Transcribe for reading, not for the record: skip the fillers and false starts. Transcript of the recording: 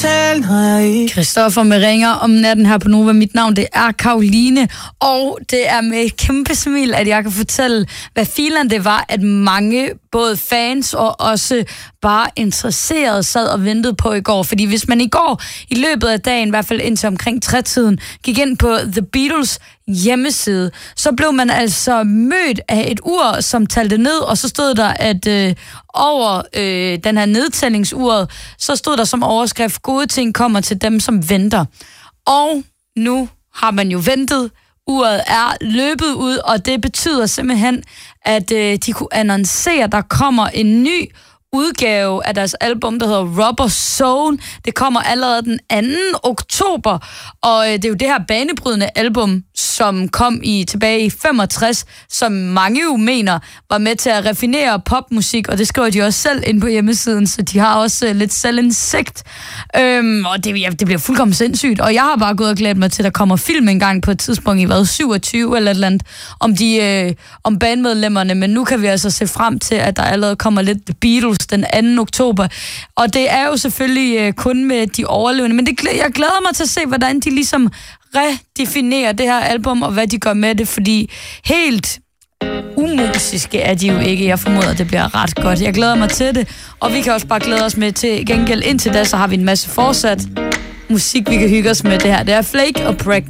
tale, når jeg ikke... Christoffer med ringer om natten her på Nova. Mit navn, det er Karoline, og det er med et kæmpe smil, at jeg kan fortælle, hvad filen det var, at mange, både fans og også bare interesserede, sad og ventede på i går. Fordi hvis man i går, i løbet af dagen, i hvert fald indtil omkring 3-tiden, gik ind på The Beatles hjemmeside, så blev man altså mødt af et ur, som talte ned, og så stod der, at over den her nedtællingsuret, så stod der som overskrift, gode ting kommer til dem, som venter. Og nu har man jo ventet. Uret er løbet ud, og det betyder simpelthen, at de kunne annoncere, at der kommer en ny udgave af deres album, der hedder Rubber Soul. Det kommer allerede den 2. oktober, og det er jo det her banebrydende album, som kom tilbage i 65, som mange jo mener var med til at raffinere popmusik, og det skriver de også selv ind på hjemmesiden, så de har også lidt selvindsigt. Og det bliver fuldkommen sindssygt, og jeg har bare gået og glædet mig til, at der kommer film engang på et tidspunkt i 27 eller et eller andet, om bandmedlemmerne, men nu kan vi altså se frem til, at der allerede kommer lidt The Beatles den 2. oktober, og det er jo selvfølgelig kun med de overlevende, men jeg glæder mig til at se, hvordan de ligesom redefinerer det her album, og hvad de gør med det, fordi helt umusiske er de jo ikke. Jeg formoder, at det bliver ret godt. Jeg glæder mig til det, og vi kan også bare glæde os med til gengæld. Indtil da, så har vi en masse fortsat musik, vi kan hygge os med det her. Det er Flake og Pregnant.